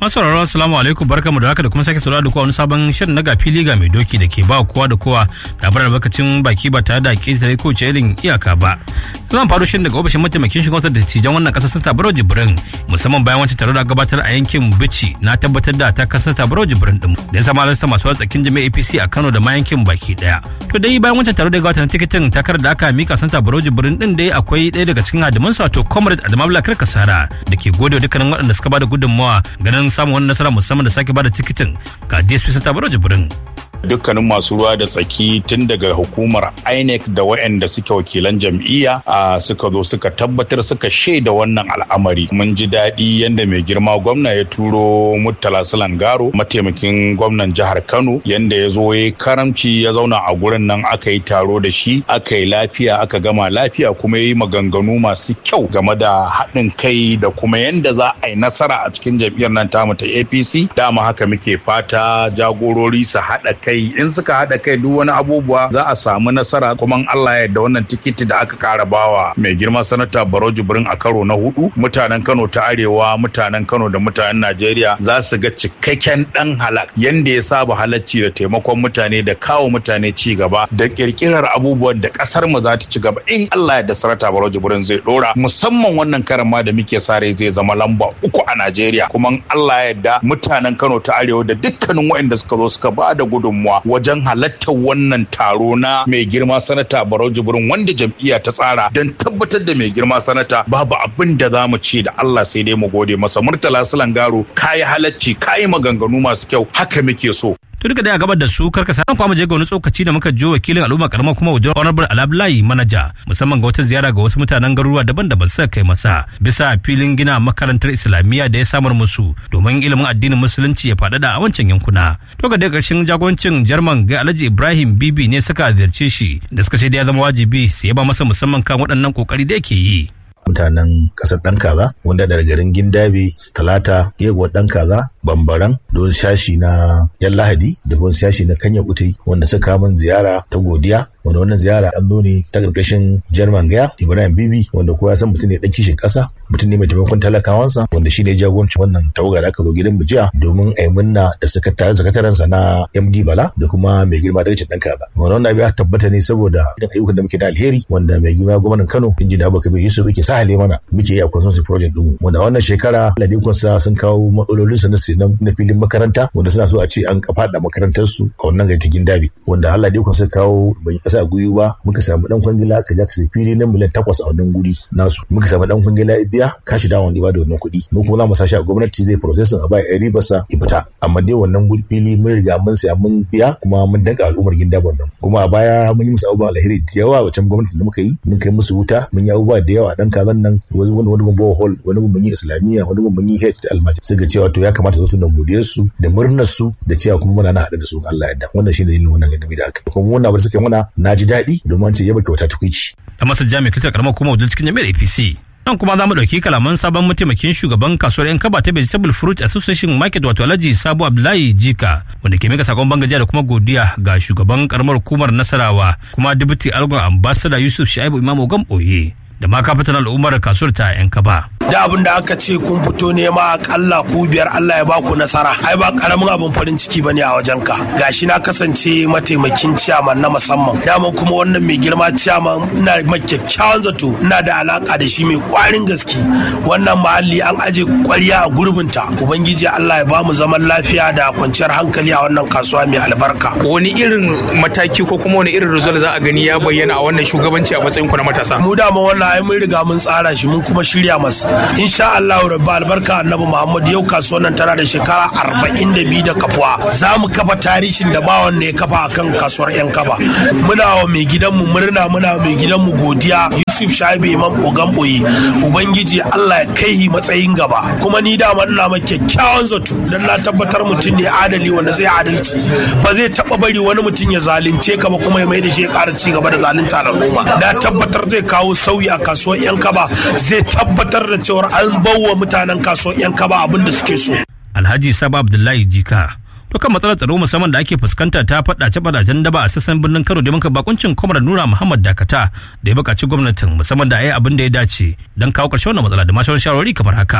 Masauraro assalamu alaikum, barkamu da haka da kuma sake saurara da kowa wani sabon shirin na gafi liga mai doki da ke ba kowa da kowa labarar bakacin baki ba tare da ƙetare ko irin iyaka ba. Zan faro shirin daga ofishin mataimakin shugaban da dattijan wannan ƙasar Santa Barau Jibrin, musamman bayan wancan taro da gabatar a yankin Bichi na tabbatar da ta kasar Santa Barau Jibrin din da ya sama halarta masu tsakin jami'a APC a Kano da ma yankin baki daya. To dai bayan wancan taro da gabatar tikitin takarar da aka mika Santa Barau Jibrin din dai akwai ɗaya daga cikin hadimansu wato Comrade Adamabla Karkasara da ke gode dukkanin waɗanda suka bada gudunmawa ganin samun wani nasara musamman da sake bada tikitin ga DSP Santa Barau Jibrin. Dukkanin masu ruwa da tsaki tun daga hukumar INEC da waɗanda suke wakilan jam'iyya suka zo suka tabbatar suka shaida wannan al'amari. Mun ji daɗi yadda mai girma gwamna ya turo Murtala Sulangaro mataimakin gwamnan jihar Kano yadda ya zo ya karamci ya zauna a gurin nan aka yi taro da shi aka yi lafiya aka gama lafiya kuma ya yi maganganu masu kyau game da haɗin kai da kuma yadda za a yi nasara a cikin jam'iyyar nan tamu ta APC. Dama haka muke fata jagorori su haɗa kai, in suka haɗa kai duk wani abubuwa za a samu nasara kuma Allah ya yarda wannan tikiti da aka kara bawa mai girma sanata Barau Jibrin a karo na 4 mutanen Kano ta Arewa, mutanen Kano da mutanen Najeriya za su ga cikakken dan halak yanda ya saba halacci da taimakon mutane da kawo mutane ci gaba da kirkirar abubuwan da kasar mu za ta ci gaba in Allah ya yarda sanata Barau Jibrin zai dora, musamman wannan karan ma da muke sare zai zama lamba 3 a Najeriya kuma Allah ya yarda mutanen Kano ta Arewa da dukkanin waɗanda suka zo suka ba da gudunmuwa wajen halartar wannan taro na mai girma sanata Barau Jibrin wanda jam'iyya ta tsara don tabbatar da mai girma sanata babu abin da za mu ce da Allah sai dai mu gode masa. Murtala Sulangaro kayi halacci kayi maganganu masu kyau haka muke so. To duka da gabar da su karkasa an kuma je ga wani tsokaci da muka jo wakilin al'umma karamar kuma wajen honorable Alablayi manaja musamman ga wata ziyara ga wasu mutanen garuruwa daban-daban suka kai masa bisa filin gina makarantar islamiyya da ya samar musu domin ilimin addinin musulunci ya faɗaɗa a wancan yankuna. To ga daga ƙarshen jagorancin Jarman ga Alhaji Ibrahim Bibi ne suka ziyarce shi da suka ce da ya zama wajibi su yaba masa musamman kan waɗannan kokari da yake yi. Mutanen kasar ɗan kaza wanda daga garin Gindabe, Talata, Yego ɗan kaza, Bambaran, don shashi na Yan Lahadi da don shashi na Kanya Utai wanda suka min ziyara ta godiya. Wanda wannan ziyara an zo ne ta karkashin Jarman Gaya Ibrahim Bibi wanda kowa ya san mutum ne dan kishin kasa, mutum ne mai taimakon talakawansa wanda shi ne jagorancin wannan tawaga da aka zo gidan jiya domin a yi munna da sakatarensa na MD Bala da kuma mai girma daga dan kaza. Wannan abu ya tabbata ne saboda idan ayyukan da muke da alheri wanda mai girma gwamnatin Kano Injiniya Abubakar Yusuf yake sahale mana muke yi a consensus project din mu. Wanda wannan shekara ladikon sun kawo matsalolin su na filin makaranta wanda suna so a ce an kafa da makarantar su a wannan gari ta Gindabe wanda Allah dai kun suka kawo bai kasa guyu ba muka samu dan kwangila ka ja ka sai fili na miliyan 8 a wannan guri nasu muka samu dan kwangila biya kashi da wani ba da wannan kuɗi mu kuma za mu sashi a gwamnati zai processing a bai riba sa ibita amma dai wannan guri fili mun riga mun saya mun biya kuma mun danka al'ummar Gindabe wannan kuma a baya mun yi musu abubuwa alheri da yawa wacan gwamnati da muka yi mun kai musu wuta mun yi abubuwa da yawa dan kazan nan wani gun hall wani gun mun yi islamiyya wani gun mun yi head da almaji sai ga cewa to ya kamata su na godiyar su da murnar su da cewa kuma muna na hada da su Allah ya yarda wannan shine dalilin wannan gadami da aka kuma wannan abu suke muna naji daɗi domin ce yaba kyauta tukuici. Da masa jami'in kiltar karamar kuma wajen cikin jami'ar APC. Nan kuma za mu ɗauki kalaman sabon mataimakin shugaban kasuwar 'yan kaba ta Vegetable Fruit Association Market wato Alhaji Sabo Abdullahi Jika wanda ke mika sakon bangajiya da kuma godiya ga shugaban karamar hukumar Nasarawa kuma Deputy Algon Ambassador Yusuf Shaibu Imam Ogam Oye da ma kafitan al'ummar kasuwar ta 'yan kaba. Da abin da aka ce kun fito nema akalla ku biyar Allah ya ba ku nasara ai ba karamin abin farin ciki bane a wajen ka. Gashi na kasance mataimakin ciyaman na musamman dama kuma wannan mai girma ciyaman ina kyakkyawan zato ina da alaka da shi mai kwarin gaske wannan mahalli an aje kwariya a gurbinta ubangiji Allah ya ba mu zaman lafiya da kwanciyar hankali a wannan kasuwa mai albarka. Wani irin mataki ko kuma wani irin result za a gani ya bayyana a wannan shugabanci a matsayin ku na matasa? Mu dama wannan ai mun riga mun tsara shi mun kuma shirya masa insha Allah rabbi albarka annabi Muhammad yau kasuwar nan tana da shekara 42 da kafuwa za mu kafa tarihin da ba wanne ya kafa akan kasuwar 'yan kaba muna wa mai gidanmu murna muna wa mai gidanmu godiya Yusuf Shaibu Imam Ogam Oye ubangiji Allah ya kai matsayin gaba kuma ni da ina ma kyakkyawan zato dan na tabbatar mutum ne adali wanda zai adalci ba zai taba bari wani mutum ya zalunce ka ba kuma ya mai da shi ya ƙara ci gaba da zalunta al'umma na tabbatar zai kawo sauyi a kasuwar 'yan kaba zai tabbatar da cewar an bawa mutanen kasuwar 'yan kaba abin da suke so. Alhaji Sabo Abdullahi Jika. To kan matsalar tsaro musamman da ake fuskanta ta faɗace-faɗacen daba a sassan birnin Kano da muka bakuncin Kwamar Nura Muhammad Dakata da ya buƙaci gwamnatin musamman da a yi abin da ya dace don kawo ƙarshen wannan matsala da ma shawarwari kamar haka.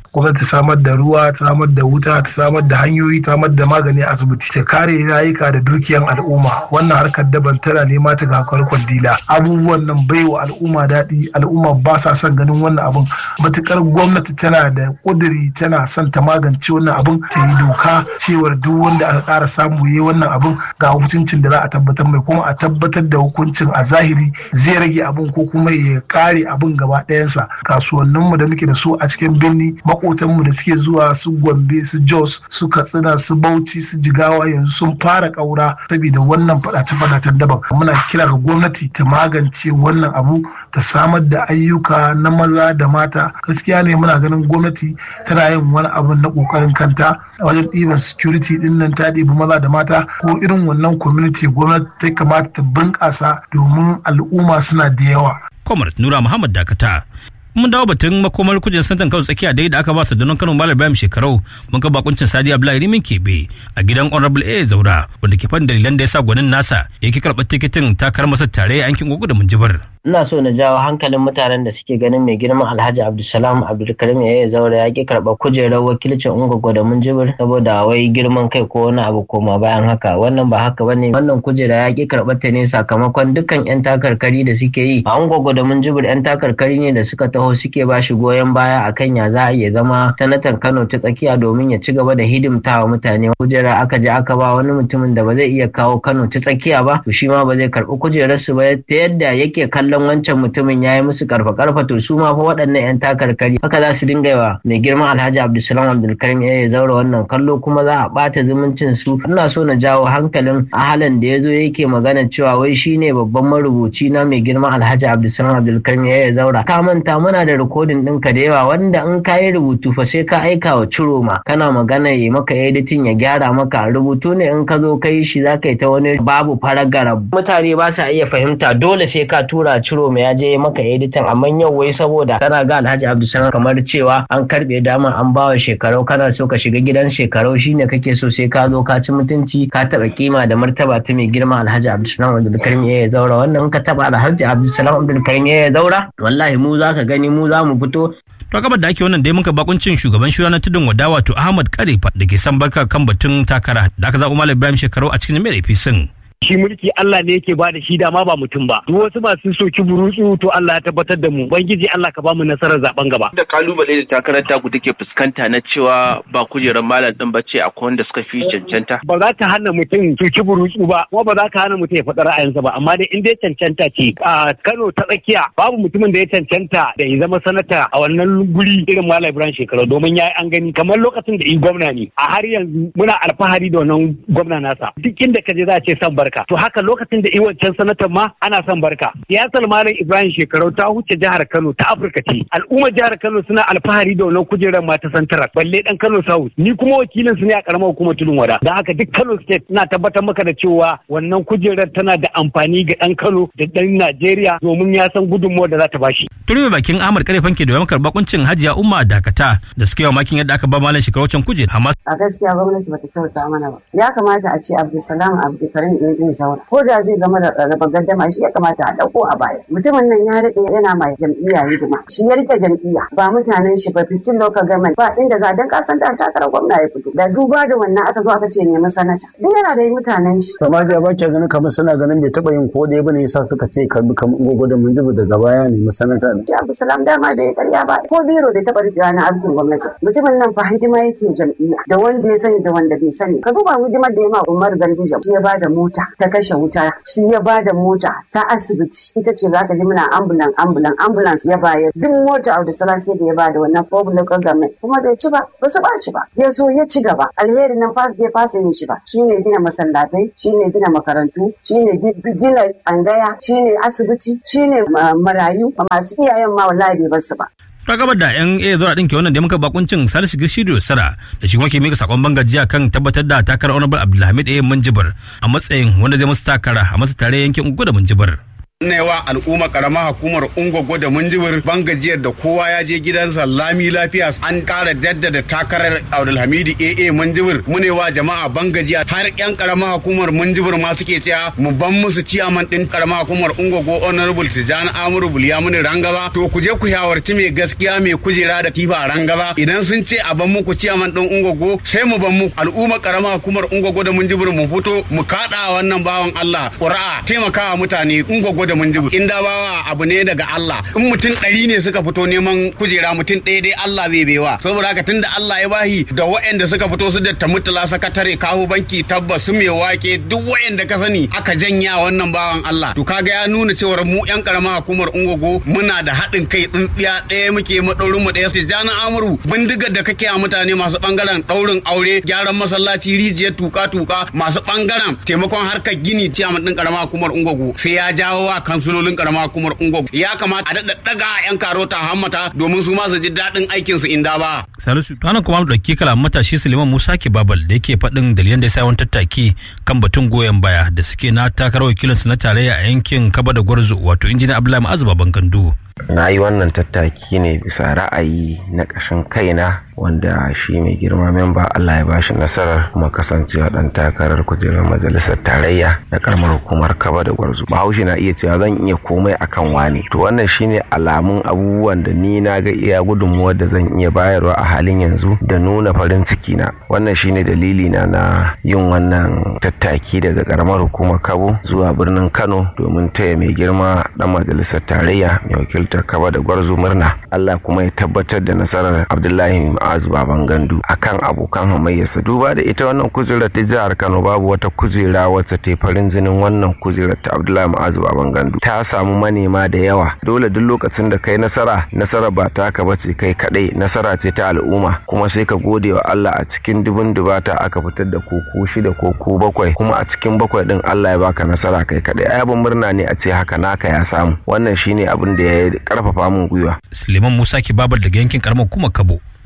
gwamnati ta samar da ruwa, ta samar da wuta, ta samar da hanyoyi, ta samar da magani a asibiti, ta kare rayuka da dukiyan al'umma. Wannan harkar daban tana nema ta kakar kwandila. Abubuwan nan bai wa al'umma daɗi, al'umma ba sa son ganin wannan abun. Matukar gwamnati tana da ƙuduri tana son ta magance wannan abun, ta yi doka cewar duk wanda aka ƙara samu yi wannan abun ga hukuncin da za a tabbatar mai, kuma a tabbatar da hukuncin a zahiri zai rage abun ko kuma ya kare abun gaba ɗayansa. Kasuwanninmu da muke da su a cikin birni, makotanmu da suke zuwa su Gombe, su Jos, su Katsina, su Bauchi, su Jigawa yanzu sun fara ƙaura saboda wannan faɗace-faɗacen daban. Muna kira ga gwamnati ta magance wannan abu, ta samar da ayyuka na maza da mata. Gaskiya ne muna ganin gwamnati tana yin wani abu na ƙoƙarin kanta wajen ɗiban security ɗin nan, ta ɗibi maza da mata ko irin wannan community gwamnati ta kamata ta bunƙasa domin al'umma suna da yawa. Kwamar Nura Muhammad Dakata. Mun dawo batun makomar kujen santan Kano tsakiya dai da aka ba Sadunan Kano Malam Ibrahim shekarau, mun ga bakuncin Sadi Abdullahi Rimin Kebe a gidan Honorable A Zaura, wanda ke fan dalilan da ya sa gwanin nasa yake karɓar tikitin takarar masa tare a yankin Gogo da Minjibir. Ina so na jawo hankalin mutanen da suke ganin mai girman Alhaji Abdulsalam Abdulkarim ya Zaura ya ki karɓar kujerar wakilcin Ungwaggo da Minjibir saboda wai girman kai ko wani abu koma bayan haka. Wannan ba haka bane. Wannan kujera ya ki karɓar ta ne sakamakon dukkan 'yan takarkari da suke yi a Ungwaggo da Minjibir. 'Yan takarkari ne da suka taho suke ba shi goyon baya akan ya za a iya zama sanatan Kano ta tsakiya domin ya ci gaba da hidimta wa mutane. Kujera aka je aka ba wani mutumin da ba zai iya kawo Kano ta tsakiya ba, to shi ma ba zai karɓi kujerarsu ba, ta yadda yake kallon wancan mutumin ya yi musu karfa to su ma fa waɗannan 'yan takarkari haka za su dinga yawa mai girma Alhaji Abdulsalam Abdulkarim ya Zaura wannan kallo, kuma za a ɓata zumuncin su. Ina so na jawo hankalin ahalan da ya zo yake magana cewa wai shine babban marubuci na mai girma Alhaji Abdulsalam Abdulkarim ya Zaura. Ka manta muna da rikodin ɗinka da yawa wanda in ka yi rubutu fa sai ka aika wa Ciroma kana magana ya maka editing ya gyara maka rubutu ne, in ka zo ka yi shi za ka yi ta wani babu faragara. Mutane ba sa iya fahimta, dole sai ka tura Ciroma ya je maka editing. Amma yau wai saboda kana ga Alhaji Abdulsalam kamar cewa an karbe dama an bawa shekarau, kana so ka shiga gidan shekarau shine kake so sai ka zo ka ci mutunci ka taba kima da martaba ta mai girma Alhaji Abdulsalam Abdulkarim ya Zaura. Wannan ka taba Alhaji Abdulsalam Abdulkarim ya Zaura wallahi mu za ka gani, mu za mu fito. To gabar da ake wannan dai muka bakuncin shugaban shura na tudun wada wato Ahmad Karefa da ke san barka kan batun takara da aka zaɓi Malam Ibrahim shekarau a cikin jami'ar APC. Shi mulki Allah ne yake bada shi dama ba mutum ba. Duk wasu masu soki burutsu to Allah ya tabbatar da mu. Ubangiji Allah ka bamu nasarar zaben gaba. Da kalubale da takarar taku take fuskanta na cewa ba kujerar malam din bace akwai wanda suka fi cancanta. Ba za ta hana mutum soki burutsu ba, kuma ba za ka hana mutum ya faɗa ra'ayinsa ba, amma dai in dai cancanta ce a Kano ta tsakiya babu mutumin da ya cancanta da ya zama sanata a wannan guri irin Malam Ibrahim Shekarau, domin ya yi an gani kamar lokacin da yi gwamna ne. A har yanzu muna alfahari da wannan gwamna nasa. Duk inda ka je za a ce san barka. To haka lokacin da iwancan sanatan ma ana son barka. Siyasar Malam Ibrahim Shekarau ta huce jihar Kano ta Afirka ce. Al'ummar jihar Kano suna alfahari da wannan kujerar ma ta Santarar. Balle dan Kano South. Ni kuma wakilin su ne a karamar hukumar Tudun Wada. Dan haka duk Kano State ina tabbatar maka da cewa wannan kujerar tana da amfani ga dan Kano da dan Najeriya domin ya san gudunmuwar da za ta bashi. Turbe bakin Ahmad Karefan ke da yawan karɓar kuncin Hajiya Umma Dakata da suke yawa makin yadda aka ba Malam Shekarau can kujera. A gaskiya gwamnati bata kyauta mana ba. Ya kamata a ce Abdulsalam Abdulkarim ɗin Zaura. Ko da zai zama da raba gaddama shi ya kamata a ɗauko a baya. Mutumin nan ya daɗe yana mai jam'iyya hidima. Shi ya rike jam'iyya ba mutanen shi ba, fitin local government ba inda za dan kasan da takarar gwamna ya fito. Da duba da wannan aka zo aka ce nemi sanata. Duk yana da mutanen shi. Kamar da ba ke ganin kamar suna ganin bai taɓa yin ko ɗaya bane yasa suka ce karbi kamar Ungwaggo da Minjibir daga baya nemi sanata ne. Abdulsalam dama da ya karya ba ko biro da taɓa rikewa na aikin gwamnati. Mutumin nan fa hidima yake jam'iyya da wanda ya sani da wanda bai sani. Ka duba hidimar da ya ma Umar Ganduje shi ya bada mota ta kashe wuta, shi ya bada mota ta asibiti, ita ce za ka ji muna ambulance ya bayar. Duk mota Abdulsalam sai da ya bada wannan public local government kuma bai ci ba su ba shi ba. Ya so ya ci gaba alheri nan fa bai fasa yin shi ba. Shine gina masallatai, shine gina makarantu, shine gina tsangaya, shine asibiti, shine marayu, masu iyayen ma wallahi bai basu ba. Ta gabar da yan zuwa ɗin ke wannan da muka bakuncin Salisu Gishido Sara da shi kuma ke mika sakon bangajiya kan tabbatar da takarar Honorable Abdulhamid Minjibir a matsayin wanda zai musu takara a masa tare yankin Ungwaggo da Minjibir. Newa al'umma karama hukumar Ungwaggo da Minjibir bangajiyar da kowa ya je gidansa lami lafiya an kara jaddada takarar Abdulhamidu AA Minjibir munewa jama'a bangajiya har yan karama hukumar Minjibir ma suke cewa mu ban musu ciyaman din karama hukumar Ungwaggo Honorable Tijani Amuru Bulyamuni Rangaba to ku je ku yawarci mai gaskiya mai kujera da kifa Rangaba idan sun ce a ban muku ciyaman din Ungwaggo sai mu ban muku al'umma karama hukumar Ungwaggo da Minjibir mu fito mu kada wannan bawan Allah ƙura'a taimakawa mutane Ungwaggo da Minjibir inda bawa abu ne daga Allah in mutum 100 ne suka fito neman kujera mutum ɗaya dai Allah bai baiwa saboda haka tunda Allah ya bahi da waɗanda suka fito su da Murtala sakatare kawo banki tabbas su mai wake duk waɗanda ka sani aka janya wannan bawan Allah to kaga ya nuna cewa mu yan karama hukumar Ungwaggo muna da haɗin kai tsintsiya ɗaya muke madaurin mu ɗaya Tijani Amuru bindigar da kake a mutane masu bangaren ɗaurin aure gyaran masallaci rijiyar tuka masu bangaren taimakon harkar gini ciyaman din karama hukumar Ungwaggo sai ya jawo wa kansulolin karama hukumar Ungwaggo ya kamata a daga yan karota hammata domin su ma su ji daɗin aikin su inda ba Salisu ranar kuma mu dauki kalaman matashi Suleiman Musa Kibabal da yake faɗin dalilan da ya sa wani tattaki kan batun goyon baya da suke na takarar wakilinsu na tarayya a yankin Kaba da Gwarzo wato injiniya Abdullahi Ma'azu Babangandu. Na yi wannan tattaki ne bisa ra'ayi na ƙashin kaina wanda shi mai girma memba Allah ya bashi nasarar kuma kasancewa dan takarar kujerar majalisar tarayya na karamar hukumar Kaba da Gwarzo. Bahaushe na iya cewa zan iya komai akan wani. To wannan shine alamun abubuwan da ni na ga iya gudunmuwar da zan iya bayarwa a halin yanzu da nuna farin ciki na. Wannan shine dalili na yin wannan tattaki daga karamar hukumar Kabo zuwa birnin Kano domin taya mai girma dan majalisar tarayya mai wakiltar Kaba da Gwarzo murna. Allah kuma ya tabbatar da nasarar Abdullahi Ma'azu Babangandu akan abokan hamayyarsa. Duba da ita wannan kujerar ta jihar Kano babu wata kujera wacce ta farin jinin wannan kujerar ta Abdullahi Ma'azu Babangandu. Ta samu manema da yawa. Dole duk lokacin da kai nasara ba taka bace kai kadai, nasara ce ta al'umma. Kuma sai ka gode wa Allah a cikin dubun dubata aka fitar da koko 6 koko 7 kuma a cikin 7 din Allah ya baka nasara kai kadai. Ai abin murna ne a ce haka naka ya samu. Wannan shine abin da ya karfafa mun gwiwa. Suleiman Musa Kibabal daga yankin karamar kuma Kabo.